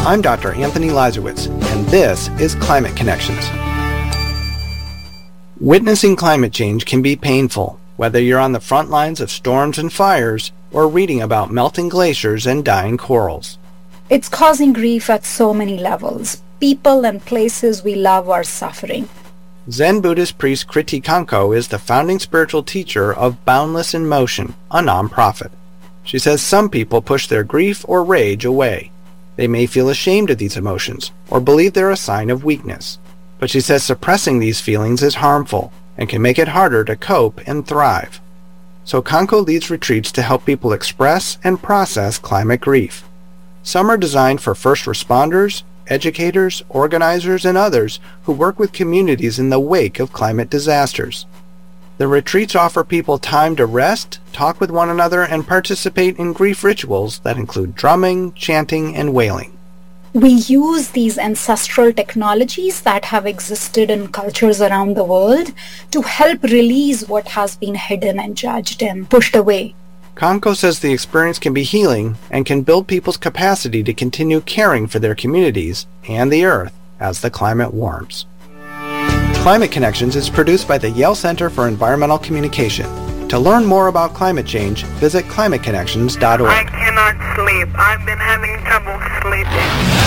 I'm Dr. Anthony Lazarowitz, and this is Climate Connections. Witnessing climate change can be painful, whether you're on the front lines of storms and fires or reading about melting glaciers and dying corals. It's causing grief at so many levels. People and places we love are suffering. Zen Buddhist priest Kriti Kanko is the founding spiritual teacher of Boundless in Motion, a nonprofit. She says some people push their grief or rage away. They may feel ashamed of these emotions or believe they're a sign of weakness. But she says suppressing these feelings is harmful and can make it harder to cope and thrive. So Kanko leads retreats to help people express and process climate grief. Some are designed for first responders, educators, organizers, and others who work with communities in the wake of climate disasters. The retreats offer people time to rest, talk with one another, and participate in grief rituals that include drumming, chanting, and wailing. We use these ancestral technologies that have existed in cultures around the world to help release what has been hidden and judged and pushed away. Kanko says the experience can be healing and can build people's capacity to continue caring for their communities and the Earth as the climate warms. Climate Connections is produced by the Yale Center for Environmental Communication. To learn more about climate change, visit climateconnections.org. I cannot sleep. I've been having trouble sleeping.